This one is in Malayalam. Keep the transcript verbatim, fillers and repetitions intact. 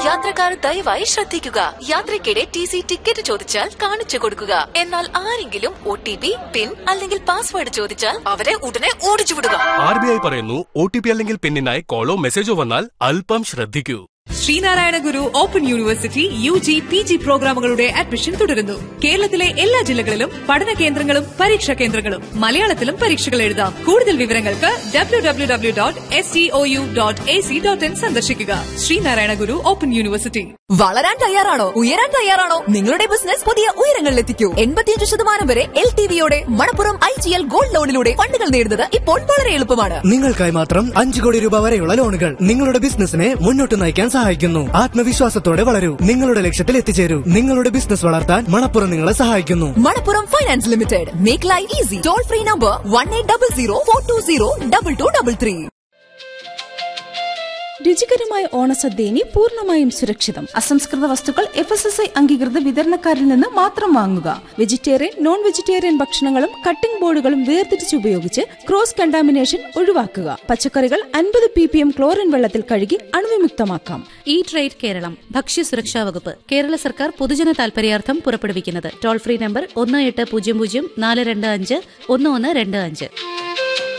യാത്രക്കാർ ദയവായി ശ്രദ്ധിക്കുക. യാത്രയ്ക്കിടെ ടി സി ടിക്കറ്റ് ചോദിച്ചാൽ കാണിച്ചു കൊടുക്കുക. എന്നാൽ ആരെങ്കിലും ഒ ടി പി, പിൻ അല്ലെങ്കിൽ പാസ്വേഡ് ചോദിച്ചാൽ അവരെ ഉടനെ ഓടിച്ചു വിടുക. ആർ ബി ഐ പറയുന്നു, ഒ ടി പി അല്ലെങ്കിൽ പിന്നിനായി കോളോ മെസ്സേജോ വന്നാൽ അല്പം ശ്രദ്ധിക്കൂ. ശ്രീനാരായണ ഗുരു open university U G P G പ്രോഗ്രാമുകളുടെ അഡ്മിഷൻ തുടരുന്നു. കേരളത്തിലെ എല്ലാ ജില്ലകളിലും പഠന കേന്ദ്രങ്ങളും പരീക്ഷാ കേന്ദ്രങ്ങളും മലയാളത്തിലും പരീക്ഷകൾ എഴുതാം. കൂടുതൽ വിവരങ്ങൾക്ക് W W W dot S T O U dot A C dot in സന്ദർശിക്കുക. ശ്രീനാരായണ ഗുരു ഓപ്പൺ യൂണിവേഴ്സിറ്റി. വളരാൻ തയ്യാറാണോ? ഉയരാൻ തയ്യാറാണോ? നിങ്ങളുടെ ബിസിനസ് പുതിയ ഉയരങ്ങളിലെത്തിക്കൂ. എൺപത്തിയഞ്ച് ശതമാനം വരെ L T വിയോടെ Manappuram I G L gold ലോണിലൂടെ ഫണ്ടുകൾ നേടുന്നത് ഇപ്പോൾ വളരെ എളുപ്പമാണ്. നിങ്ങൾക്കായി മാത്രം അഞ്ചു കോടി രൂപ വരെയുള്ള ലോണുകൾ നിങ്ങളുടെ ബിസിനസിനെ മുന്നോട്ട് നയിക്കാൻ സഹായിക്കുന്നു. ആത്മവിശ്വാസത്തോടെ വളരൂ. നിങ്ങളുടെ ലക്ഷ്യത്തിൽ എത്തിച്ചേരൂ. നിങ്ങളുടെ ബിസിനസ് വളർത്താൻ മണപ്പുറം നിങ്ങളെ സഹായിക്കുന്നു. Manappuram finance limited. Make life easy. Toll free number one eight double zero four to zero double two double three. രുചികരമായ ഓണസദ്യ ഇനി പൂർണ്ണമായും സുരക്ഷിതം. അസംസ്കൃത വസ്തുക്കൾ എഫ് എസ് എസ് ഐ അംഗീകൃത വിതരണക്കാരിൽ നിന്ന് മാത്രം വാങ്ങുക. വെജിറ്റേറിയൻ, നോൺ വെജിറ്റേറിയൻ ഭക്ഷണങ്ങളും കട്ടിംഗ് ബോർഡുകളും വേർതിരിച്ച് ഉപയോഗിച്ച് ക്രോസ് കണ്ടാമിനേഷൻ ഒഴിവാക്കുക. പച്ചക്കറികൾ അൻപത് പി പി എം ക്ലോറിൻ വെള്ളത്തിൽ കഴുകി അണുവിമുക്തമാക്കാം. ഈ ട്രേഡ് കേരളം ഭക്ഷ്യസുരക്ഷാ വകുപ്പ് കേരള സർക്കാർ പൊതുജന താൽപര്യാർത്ഥം പുറപ്പെടുവിക്കുന്നത്. ടോൾ ഫ്രീ നമ്പർ ഒന്ന് എട്ട് പൂജ്യം പൂജ്യം നാല് രണ്ട് അഞ്ച് ഒന്ന് ഒന്ന് രണ്ട് അഞ്ച്.